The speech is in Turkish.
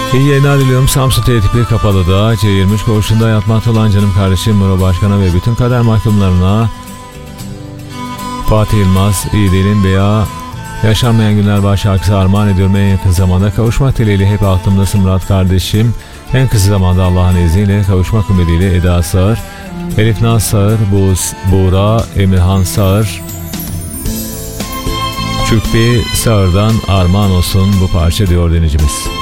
İyi yayınlar diliyorum. Samsun Teğetipli Kapalı'da C23 koğuşunda yatmakta olan canım kardeşim Muro Başkan'a ve bütün kader mahkumlarına, Fatih Yılmaz, iyi değilim veya yaşanmayan günler baş şarkısı armağan ediyorum. En yakın zamanda kavuşmak dileğiyle hep aklımdasın Murat kardeşim. En kısa zamanda Allah'ın izniyle kavuşmak ümidiyle Eda Sağır, Elif Naz Sağır, Buğra, Emirhan Sağır, Çükbi Sağır'dan armağan olsun bu parça diyor dinleyicimiz.